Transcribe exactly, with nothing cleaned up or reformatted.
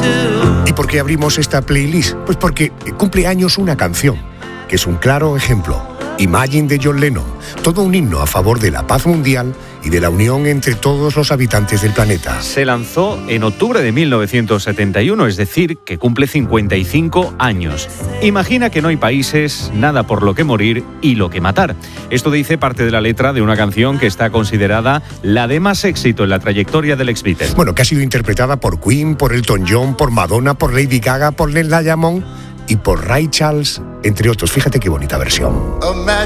¿Y por qué abrimos esta playlist? Pues porque cumple años una canción, que es un claro ejemplo. Imagine de John Lennon, todo un himno a favor de la paz mundial y de la unión entre todos los habitantes del planeta. Se lanzó en octubre de mil novecientos setenta y uno, es decir, que cumple cincuenta y cinco años. Imagina que no hay países, nada por lo que morir y lo que matar. Esto dice parte de la letra de una canción que está considerada la de más éxito en la trayectoria del ex-Beatle. Bueno, que ha sido interpretada por Queen, por Elton John, por Madonna, por Lady Gaga, por Nell Diamond y por Ray Charles, entre otros. Fíjate qué bonita versión.